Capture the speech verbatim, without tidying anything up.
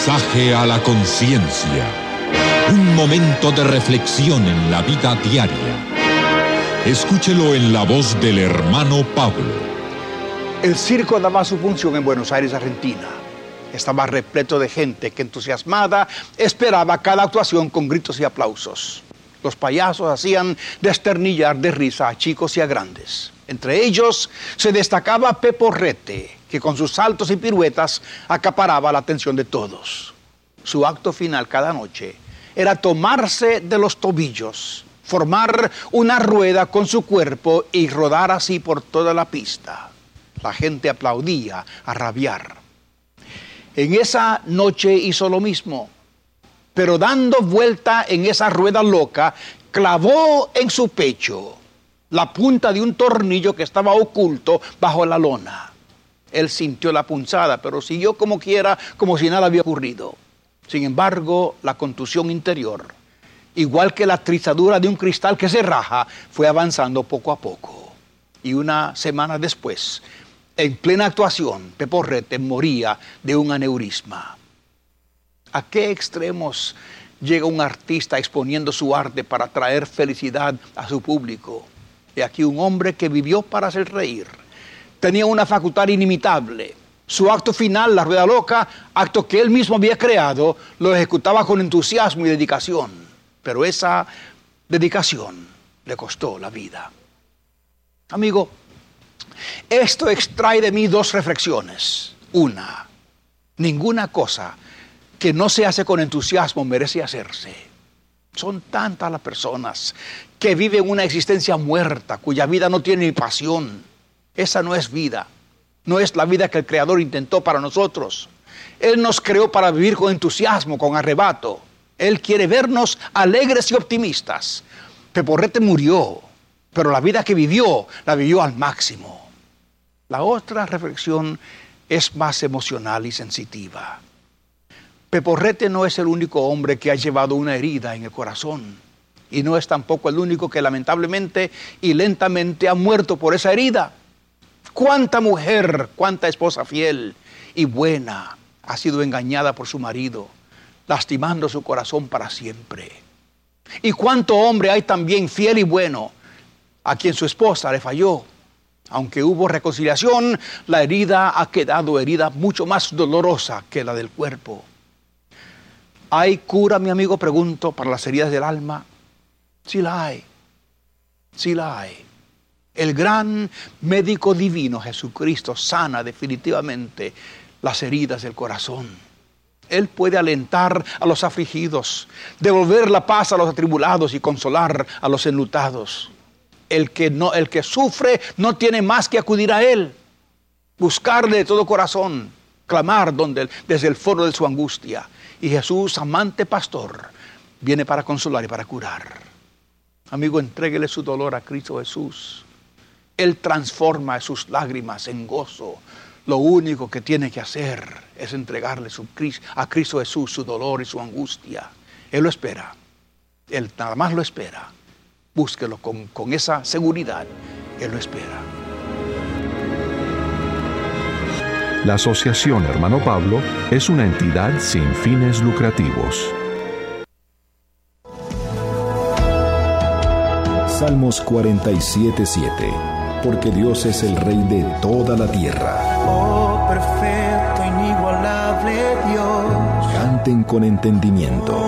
Mensaje a la conciencia. Un momento de reflexión en la vida diaria. Escúchelo en la voz del hermano Pablo. El circo daba su función en Buenos Aires, Argentina. Estaba repleto de gente que entusiasmada esperaba cada actuación con gritos y aplausos. Los payasos hacían desternillar de risa a chicos y a grandes. Entre ellos se destacaba Pepo Rete, que con sus saltos y piruetas acaparaba la atención de todos. Su acto final cada noche era tomarse de los tobillos, formar una rueda con su cuerpo y rodar así por toda la pista. La gente aplaudía a rabiar. En esa noche hizo lo mismo, pero dando vuelta en esa rueda loca, clavó en su pecho la punta de un tornillo que estaba oculto bajo la lona. Él sintió la punzada, pero siguió como quiera, como si nada había ocurrido. Sin embargo, la contusión interior, igual que la trizadura de un cristal que se raja, fue avanzando poco a poco. Y una semana después, en plena actuación, Pepo Rete moría de un aneurisma. ¿A qué extremos llega un artista exponiendo su arte para traer felicidad a su público? Y aquí un hombre que vivió para hacer reír. Tenía una facultad inimitable. Su acto final, la rueda loca, acto que él mismo había creado, lo ejecutaba con entusiasmo y dedicación. Pero esa dedicación le costó la vida. Amigo, esto extrae de mí dos reflexiones. Una, ninguna cosa que no se hace con entusiasmo merece hacerse. Son tantas las personas que viven una existencia muerta, cuya vida no tiene ni pasión. Esa no es vida. No es la vida que el Creador intentó para nosotros. Él nos creó para vivir con entusiasmo, con arrebato. Él quiere vernos alegres y optimistas. Pepo Rete murió, pero la vida que vivió, la vivió al máximo. La otra reflexión es más emocional y sensitiva. Pepo Rete no es el único hombre que ha llevado una herida en el corazón. Y no es tampoco el único que lamentablemente y lentamente ha muerto por esa herida. ¿Cuánta mujer, cuánta esposa fiel y buena ha sido engañada por su marido, lastimando su corazón para siempre? ¿Y cuánto hombre hay también fiel y bueno a quien su esposa le falló? Aunque hubo reconciliación, la herida ha quedado herida mucho más dolorosa que la del cuerpo. ¿Hay cura, mi amigo? Pregunto, para las heridas del alma. Sí la hay, sí la hay. El gran médico divino Jesucristo sana definitivamente las heridas del corazón. Él puede alentar a los afligidos, devolver la paz a los atribulados y consolar a los enlutados. El que, no, el que sufre no tiene más que acudir a Él, buscarle de todo corazón, clamar donde, desde el foro de su angustia. Y Jesús, amante pastor, viene para consolar y para curar. Amigo, entréguele su dolor a Cristo Jesús. Él transforma sus lágrimas en gozo. Lo único que tiene que hacer es entregarle su, a Cristo Jesús su dolor y su angustia. Él lo espera. Él nada más lo espera. Búsquelo con, con esa seguridad. Él lo espera. La Asociación Hermano Pablo es una entidad sin fines lucrativos. Salmos cuarenta y siete, siete. Porque Dios es el Rey de toda la tierra. Oh, perfecto, inigualable Dios. Canten con entendimiento.